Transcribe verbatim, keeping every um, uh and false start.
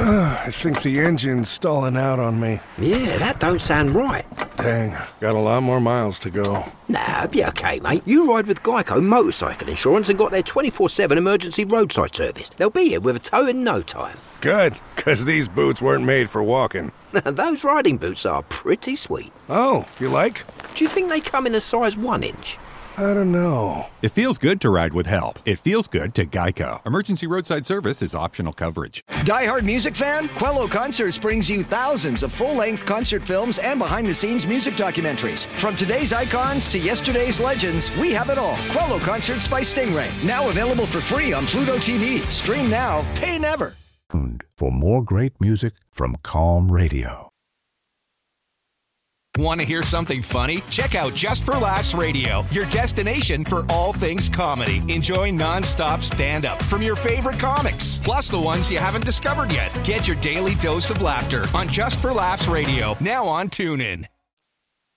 I think the engine's stalling out on me. Yeah, that don't sound right. Dang, got a lot more miles to go. Nah, be okay, mate. You ride with Geico Motorcycle Insurance and got their twenty-four seven emergency roadside service. They'll be here with a tow in no time. Good, because these boots weren't made for walking. Those riding boots are pretty sweet. Oh, you like? Do you think they come in a size one inch? I don't know. It feels good to ride with help. It feels good to Geico. Emergency roadside service is optional coverage. Die-hard music fan? Quello Concerts brings you thousands of full-length concert films and behind-the-scenes music documentaries. From today's icons to yesterday's legends, we have it all. Quello Concerts by Stingray. Now available for free on Pluto T V. Stream now, pay never. For more great music from Calm Radio. Want to hear something funny? Check out Just for Laughs Radio, your destination for all things comedy. Enjoy non-stop stand-up from your favorite comics, plus the ones you haven't discovered yet. Get your daily dose of laughter on Just for Laughs Radio, now on TuneIn.